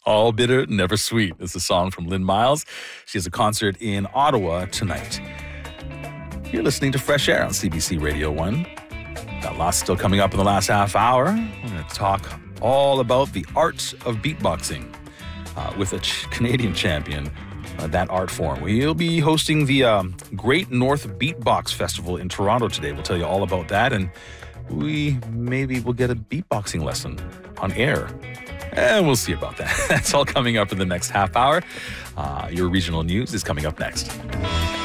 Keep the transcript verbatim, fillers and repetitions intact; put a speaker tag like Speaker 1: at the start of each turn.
Speaker 1: All bitter, never sweet. It's a song from Lynn Miles. She has a concert in Ottawa tonight. You're listening to Fresh Air on C B C Radio one. Got lots still coming up in the last half hour. We're going to talk all about the art of beatboxing uh, with a ch- Canadian champion, uh, that art form. We'll be hosting the um, Great North Beatbox Festival in Toronto today. We'll tell you all about that, and we maybe will get a beatboxing lesson on air. And we'll see about that. That's all coming up in the next half hour. Uh, your regional news is coming up next.